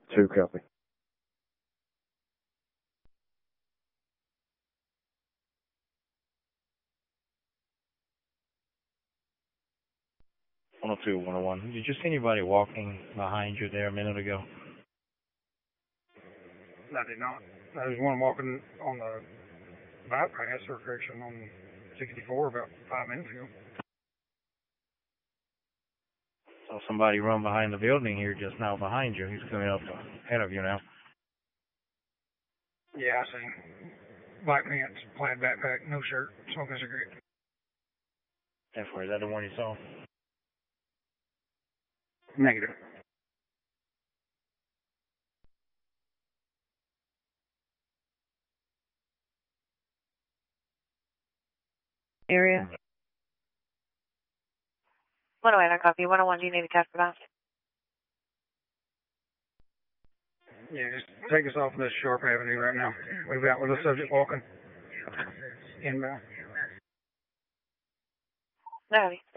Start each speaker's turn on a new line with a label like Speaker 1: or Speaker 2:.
Speaker 1: 2 copy.
Speaker 2: One 101. Did you see anybody walking behind you there a minute ago?
Speaker 3: I did not. There was one walking on the bypass or correction on 64 about 5 minutes ago.
Speaker 2: Saw somebody run behind the building here just now behind you. He's coming up ahead of you now.
Speaker 3: Yeah, I see. Black pants, plaid backpack, no shirt, smoking a cigarette.
Speaker 2: Is that the one you saw?
Speaker 3: Negative.
Speaker 4: Area.
Speaker 5: 108, I copy. 101, do you need a test for that?
Speaker 3: Yeah, just take us off this Sharp Avenue right now. We've got with the subject walking inbound.
Speaker 5: No.